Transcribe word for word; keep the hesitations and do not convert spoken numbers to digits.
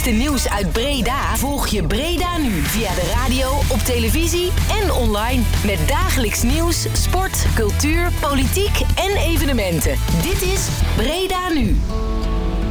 belangrijkste nieuws uit Breda volg je Breda Nu via de radio, op televisie en online. Met dagelijks nieuws, sport, cultuur, politiek en evenementen. Dit is Breda Nu.